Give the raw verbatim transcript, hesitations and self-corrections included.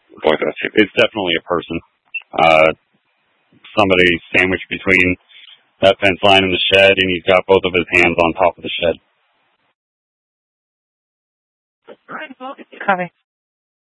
boy, that's, it's definitely a person. Uh, somebody sandwiched between that fence line and the shed, and he's got both of his hands on top of the shed. Copy.